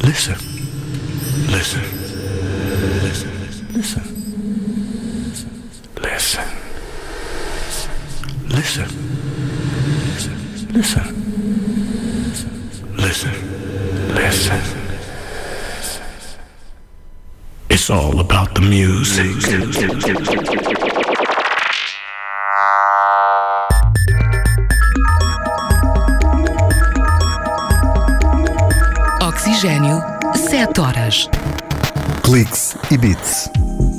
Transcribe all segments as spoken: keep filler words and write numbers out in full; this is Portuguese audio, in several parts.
Listen. Listen. Listen. Listen. Listen. Listen. Listen. Listen. Listen. It's all about the music. Oxigênio, sete horas. Cliques e Beats.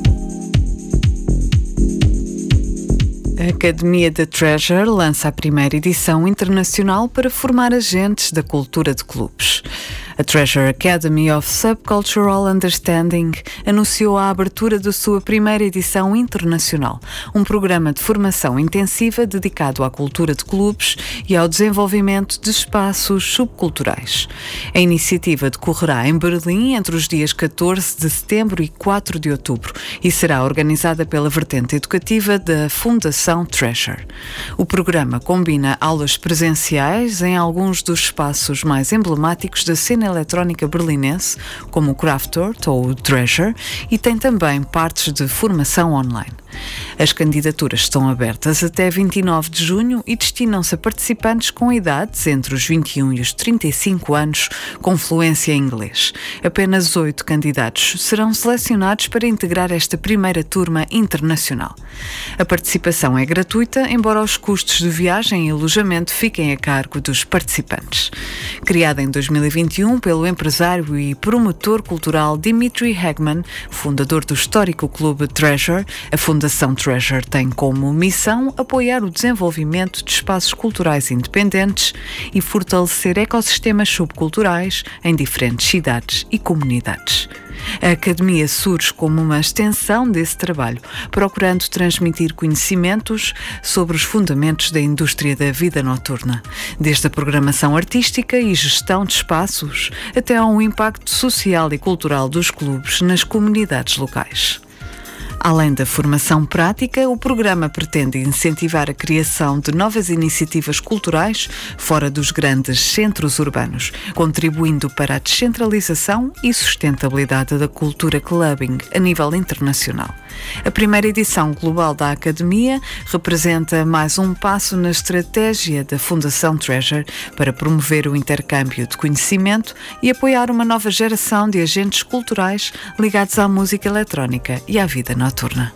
A Academia da Treasure lança a primeira edição internacional para formar agentes da cultura de clubes. A Treasure Academy of Subcultural Understanding anunciou a abertura da sua primeira edição internacional, um programa de formação intensiva dedicado à cultura de clubes e ao desenvolvimento de espaços subculturais. A iniciativa decorrerá em Berlim entre os dias catorze de setembro e quatro de outubro e será organizada pela vertente educativa da Fundação Treasure. O programa combina aulas presenciais em alguns dos espaços mais emblemáticos da cena eletrónica berlinense, como o Kraftwerk ou o Treasure, e tem também partes de formação online. As candidaturas estão abertas até vinte e nove de junho e destinam-se a participantes com idades entre os vinte e um e os trinta e cinco anos, com fluência em inglês. Apenas oito candidatos serão selecionados para integrar esta primeira turma internacional. A participação é gratuita, embora os custos de viagem e alojamento fiquem a cargo dos participantes. Criada em dois mil e vinte e um pelo empresário e promotor cultural Dimitri Hegman, fundador do histórico clube Treasure, a Fundação Treasure tem como missão apoiar o desenvolvimento de espaços culturais independentes e fortalecer ecossistemas subculturais em diferentes cidades e comunidades. A Academia surge como uma extensão desse trabalho, procurando transmitir conhecimentos sobre os fundamentos da indústria da vida noturna, desde a programação artística e gestão de espaços até ao impacto social e cultural dos clubes nas comunidades locais. Além da formação prática, o programa pretende incentivar a criação de novas iniciativas culturais fora dos grandes centros urbanos, contribuindo para a descentralização e sustentabilidade da cultura clubbing a nível internacional. A primeira edição global da Academia representa mais um passo na estratégia da Fundação Treasure para promover o intercâmbio de conhecimento e apoiar uma nova geração de agentes culturais ligados à música eletrónica e à vida noturna.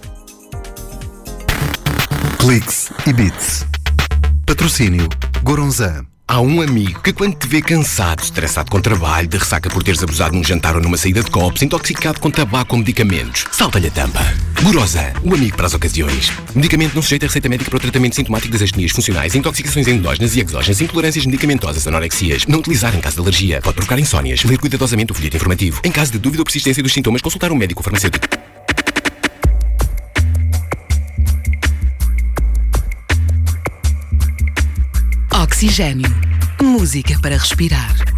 Cliques e Beats. Patrocínio Goronzan. Há um amigo que quando te vê cansado, estressado com trabalho, de ressaca por teres abusado num jantar ou numa saída de copos, intoxicado com tabaco ou medicamentos, salta-lhe a tampa. Goronzan, o amigo para as ocasiões. Medicamento não sujeito a receita médica para o tratamento sintomático das astenias funcionais, intoxicações endógenas e exógenas, intolerâncias medicamentosas, anorexias. Não utilizar em caso de alergia. Pode provocar insónias. Ler cuidadosamente o folheto informativo. Em caso de dúvida ou persistência dos sintomas, consultar um médico farmacêutico. Oxigênio. Música para respirar.